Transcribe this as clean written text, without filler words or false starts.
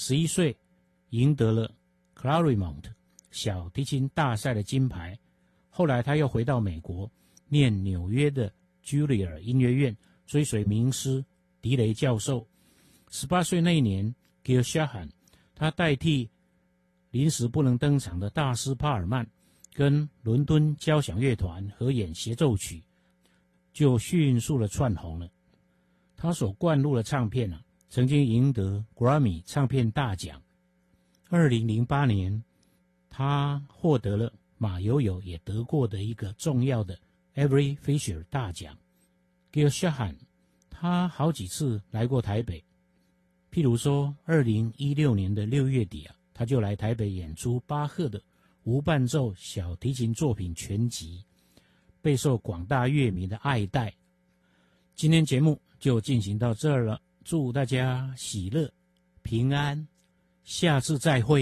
11岁赢得了 Claremont 小提琴大赛的金牌。后来他又回到美国念纽约的 Juilliard 音乐院，追随名师迪雷教授。18岁那一年 Gil Shahan 他代替临时不能登场的大师帕尔曼，跟伦敦交响乐团合演协奏曲，就迅速的窜红了。他所灌录的唱片曾经赢得 Grammy 唱片大奖。2008年，他获得了马友友也得过的一个重要的 Avery Fisher 大奖。Gil Shahan 他好几次来过台北，譬如说2016年的6月底他就来台北演出巴赫的无伴奏小提琴作品全集，备受广大乐迷的爱戴。今天节目就进行到这儿了，祝大家喜乐平安，下次再会。